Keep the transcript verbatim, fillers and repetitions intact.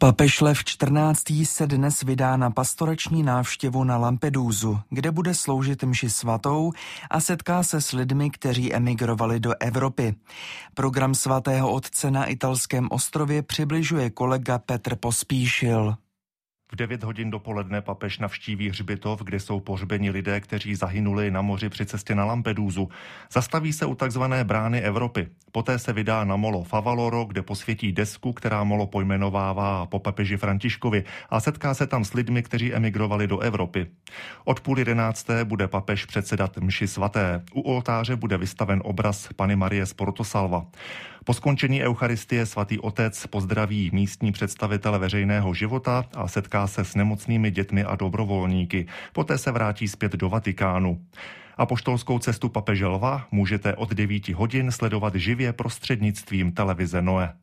Papež Lev čtrnáctý se dnes vydá na pastorační návštěvu na Lampedusu, kde bude sloužit mši svatou a setká se s lidmi, kteří emigrovali do Evropy. Program svatého otce na italském ostrově přibližuje kolega Petr Pospíšil. V devět hodin dopoledne papež navštíví hřbitov, kde jsou pohřbeni lidé, kteří zahynuli na moři při cestě na Lampedusu. Zastaví se u takzvané brány Evropy. Poté se vydá na molo Favaloro, kde posvětí desku, která molo pojmenovává po papeži Františkovi a setká se tam s lidmi, kteří emigrovali do Evropy. Od půl jedenácté bude papež předsedat mši svaté. U oltáře bude vystaven obraz Panny Marie z Portosalva. Po skončení eucharistie svatý otec pozdraví místní představitele veřejného života a setká se s nemocnými dětmi a dobrovolníky. Poté se vrátí zpět do Vatikánu. Apoštolskou cestu papeže Lva můžete od devíti hodin sledovat živě prostřednictvím televize Noe.